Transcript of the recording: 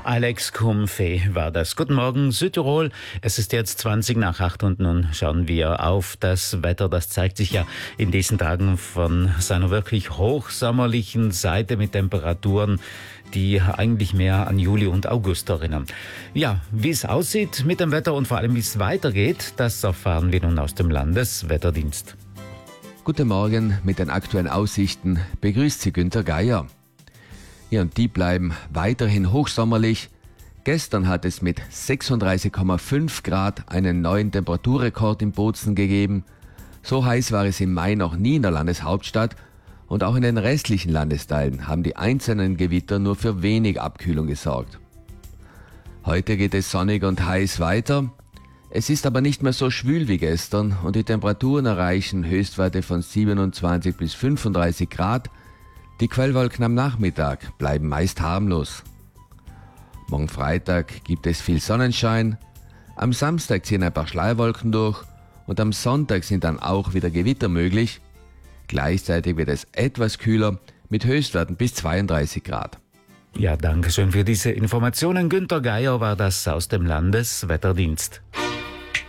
Alex Kumfe war das. Guten Morgen, Südtirol. Es ist jetzt 20 nach 8 und nun schauen wir auf das Wetter. Das zeigt sich ja in diesen Tagen von seiner wirklich hochsommerlichen Seite mit Temperaturen, die eigentlich mehr an Juli und August erinnern. Ja, wie es aussieht mit dem Wetter und vor allem wie es weitergeht, das erfahren wir nun aus dem Landeswetterdienst. Guten Morgen mit den aktuellen Aussichten. Begrüßt Sie Günther Geier. Ja, und die bleiben weiterhin hochsommerlich. Gestern hat es mit 36,5 Grad einen neuen Temperaturrekord in Bozen gegeben. So heiß war es im Mai noch nie in der Landeshauptstadt. Und auch in den restlichen Landesteilen haben die einzelnen Gewitter nur für wenig Abkühlung gesorgt. Heute geht es sonnig und heiß weiter. Es ist aber nicht mehr so schwül wie gestern und die Temperaturen erreichen Höchstwerte von 27 bis 35 Grad. Die Quellwolken am Nachmittag bleiben meist harmlos. Morgen Freitag gibt es viel Sonnenschein. Am Samstag ziehen ein paar Schleierwolken durch und am Sonntag sind dann auch wieder Gewitter möglich. Gleichzeitig wird es etwas kühler mit Höchstwerten bis 32 Grad. Ja, danke schön für diese Informationen. Günther Geier war das aus dem Landeswetterdienst.